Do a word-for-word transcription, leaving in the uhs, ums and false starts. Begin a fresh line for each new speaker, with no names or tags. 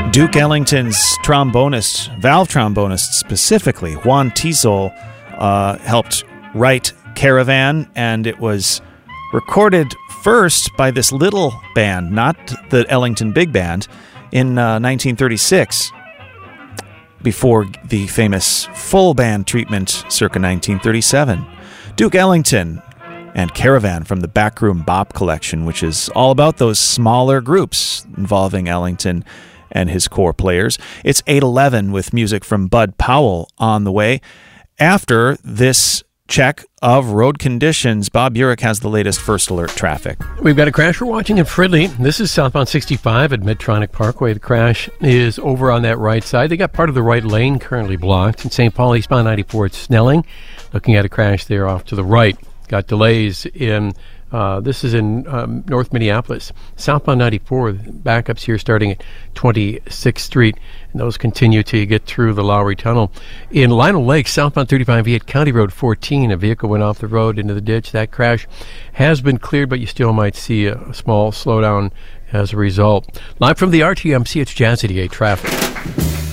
Duke Ellington's trombonist, valve trombonist specifically, Juan Tizol, uh, helped write Caravan, and it was recorded first by this little band, not the Ellington Big Band, in uh, nineteen thirty-six, before the famous full band treatment circa nineteen thirty-seven. Duke Ellington and Caravan from the Backroom Bop collection, which is all about those smaller groups involving Ellington and his core players. It's eight eleven with music from Bud Powell on the way. After this check of road conditions, Bob Urich has the latest First Alert traffic.
We've got a crash we're watching in Fridley. This is southbound sixty-five at Medtronic Parkway. The crash is over on that right side. They got part of the right lane currently blocked. In Saint Paul, eastbound ninety-four at Snelling. Looking at a crash there off to the right. Got delays in, uh, this is in um, North Minneapolis. Southbound ninety-four, backups here starting at twenty-sixth Street. And those continue till you get through the Lowry Tunnel. In Lionel Lake, southbound thirty-five E at County Road fourteen, a vehicle went off the road into the ditch. That crash has been cleared, but you still might see a, a small slowdown as a result. Live from the R T M C, it's Jazz eighty-eight traffic.